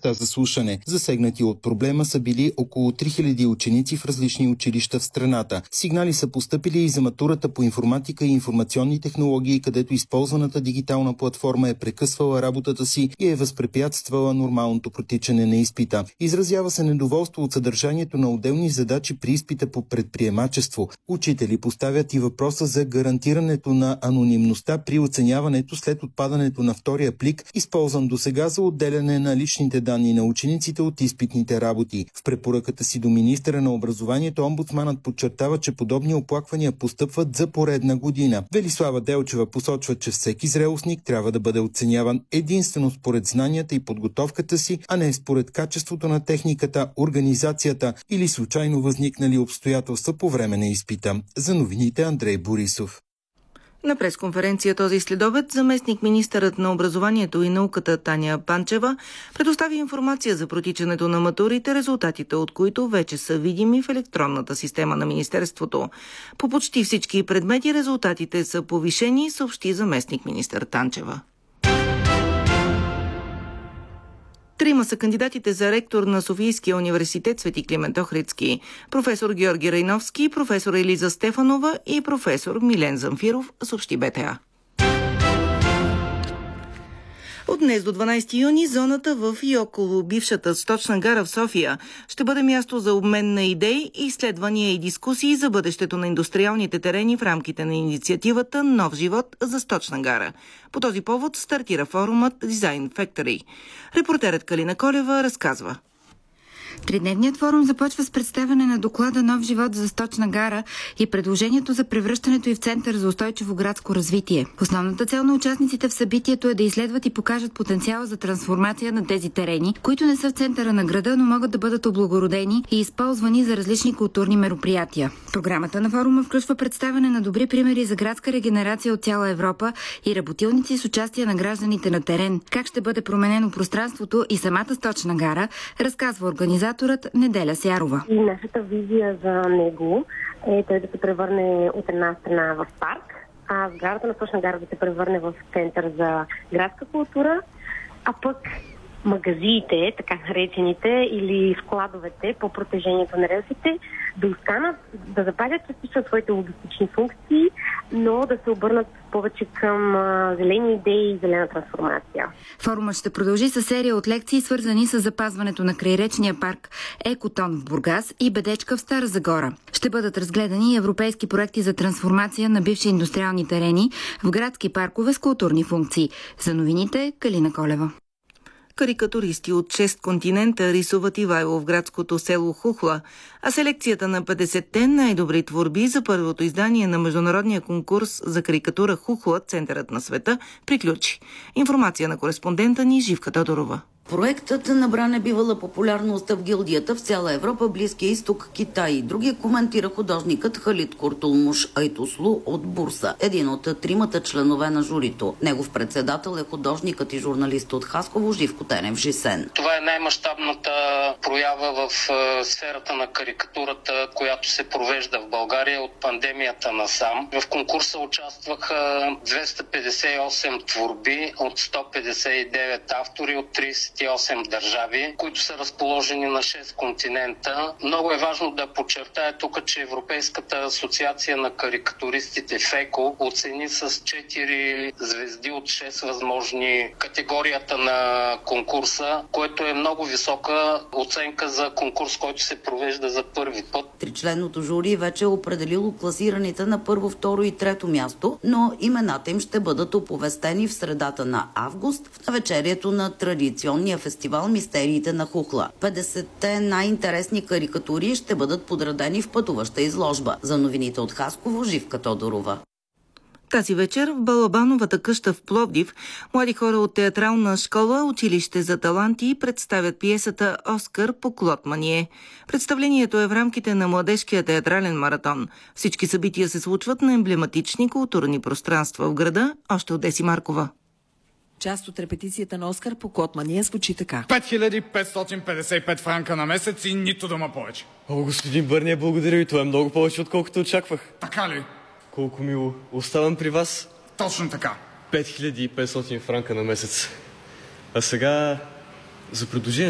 места за слушане. Засегнати от проблема са били около 3000 ученици в различни училища в страната. Сигнали са постъпили и за матурата по информатика и информационни технологии, където използваната дигитална платформа е прекъсвала работата си и е възпрепятствала нормалното протичане на изпита. Изразява се недоволство от съдържанието на отделни задачи при изпита по предприемачество. Учители поставят и въпроса за гарантирането на анонимността при оценяването след отпадането на втория плик, използван досега за отделяне на личните данни на учениците от изпитните работи. В препоръката си до министъра на образованието омбудсманът подчертава, че подобни оплаквания постъпват за поредна година. Велислава Делчева посочва, че всеки зрелостник трябва да бъде оценяван единствено според знанията и подготовката си, а не според качеството на техниката, организацията или случайно възникнали обстоятелства по време на изпита. За новините Андрей Борисов. На пресконференция този следобед заместник-министърът на образованието и науката Таня Панчева предостави информация за протичането на матурите, резултатите от които вече са видими в електронната система на министерството. По почти всички предмети резултатите са повишени, съобщи заместник-министър Танчева. Трима са кандидатите за ректор на Софийския университет Свети Климент Охридски: професор Георги Райновски, професор Елиза Стефанова и професор Милен Замфиров, съобщи БТА. От днес до 12 юни зоната в и около бившата сточна гара в София ще бъде място за обмен на идеи, изследвания и дискусии за бъдещето на индустриалните терени в рамките на инициативата «Нов живот за сточна гара». По този повод стартира форумът Design Factory. Репортерът Калина Колева разказва. Тридневният форум започва с представяне на доклада «Нов живот за сточна гара» и предложението за превръщането й в център за устойчиво градско развитие. Основната цел на участниците в събитието е да изследват и покажат потенциала за трансформация на тези терени, които не са в центъра на града, но могат да бъдат облагородени и използвани за различни културни мероприятия. Програмата на форума включва представяне на добри примери за градска регенерация от цяла Европа и работилници с участие на гражданите на терен. Как ще бъде променено пространството и самата сточна гара, разказва организаторът Неделя Сярова. И нашата визия за него е той да се превърне от една страна в парк, а сградата на сточна гара да се превърне в център за градска култура, а пък магазиите, така наречените, или складовете по протежението на релсите да останат, да запазят частично своите логистични функции, но да се обърнат повече към зелени идеи и зелена трансформация. Форумът ще продължи със серия от лекции, свързани с запазването на крайречния парк Екотон в Бургас и Бедечка в Стара Загора. Ще бъдат разгледани европейски проекти за трансформация на бивши индустриални терени в градски паркове с културни функции. За новините Калина Колева. Карикатуристи от 6 континента рисуват Ивайло в градското село Хухла, а селекцията на 50-те най-добри творби за първото издание на международния конкурс за карикатура Хухла, центърът на света, приключи. Информация на кореспондента ни Живка Тодорова. Проектът набра небивала популярност в гилдията в цяла Европа, Близкия изток, Китай и други, коментира художникът Халид Куртулмуш Айтослу от Бурса, един от тримата членове на журито. Негов председател е художникът и журналист от Хасково Живко Тенев Жисен. Това е най-мащабната проява в сферата на карикатурата, която се провежда в България от пандемията насам. В конкурса участваха 258 творби от 159 автори от 38 държави, които са разположени на 6 континента. Много е важно да подчертая тук, че Европейската асоциация на карикатуристите ФЕКО оцени с 4 звезди от 6 възможни категорията на конкурса, което е много висока оценка за конкурс, който се провежда за първи път. Тричленното жури вече е определило класираните на първо, второ и трето място, но имената им ще бъдат оповестени в средата на август в навечерието на традиционния фестивал Мистериите на Хухла. 50-те най-интересни карикатури ще бъдат подредени в пътуваща изложба. За новините от Хасково Живка Тодорова. Тази вечер в Балабановата къща в Пловдив млади хора от театрална школа Училище за таланти представят пиесата «Оскар по Клод Мание». Представлението е в рамките на младежкия театрален маратон. Всички събития се случват на емблематични културни пространства в града, още от Деси Маркова. Част от репетицията на Оскар по Клод Мание звучи така. 5555 франка на месец и нито дума повече. О, господин Бърния, благодаря ви. Това е много повече, отколкото очаквах. Така ли? Колко мило. Оставам при вас. Точно така. 5500 франка на месец. А сега за предложение